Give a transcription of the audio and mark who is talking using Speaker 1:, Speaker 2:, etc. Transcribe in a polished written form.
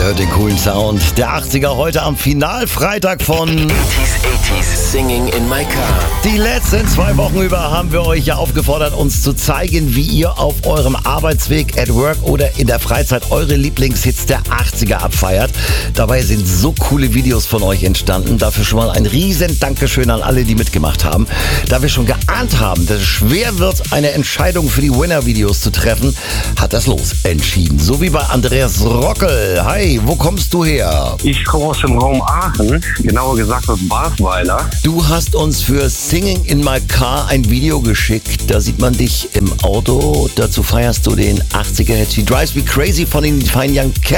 Speaker 1: hört den coolen Sound der 80er heute am Finalfreitag von
Speaker 2: 80s, Singing in My Car.
Speaker 1: Die letzten 2 Wochen über haben wir euch ja aufgefordert, uns zu zeigen, wie ihr auf eurem Arbeitsweg, at work oder in der Freizeit eure Lieblingshits der 80er abfeiert. Dabei sind so coole Videos von euch entstanden. Dafür schon mal ein riesen Dankeschön an alle, die mitgemacht haben. Da wir schon geahnt haben, dass es schwer wird, eine Entscheidung für die Winner-Videos zu treffen, hat das Los entschieden. So wie bei Andreas Rockel. Hi, wo kommst du her?
Speaker 3: Ich komme aus dem Raum Aachen, genauer gesagt aus Basweiler.
Speaker 1: Du hast uns für Singing in My Car ein Video geschickt. Da sieht man dich im Auto. Dazu feierst du den 80er-Hit She Drives Me Crazy von den Fine Young Cats.